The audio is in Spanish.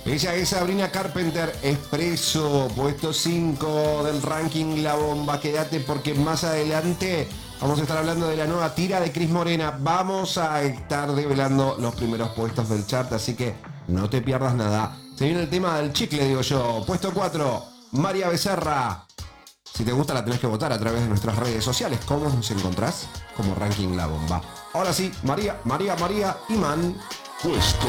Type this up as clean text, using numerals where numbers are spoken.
Ella es Sabrina Carpenter, Expreso, puesto 5 del ranking La Bomba. Quédate porque más adelante vamos a estar hablando de la nueva tira de Cris Morena. Vamos a estar develando los primeros puestos del chart, así que no te pierdas nada. Se viene el tema del chicle, digo yo. Puesto 4, María Becerra. Si te gusta la tenés que votar a través de nuestras redes sociales. ¿Cómo nos encontrás? Como ranking La Bomba. Ahora sí, María, Iman. Puesto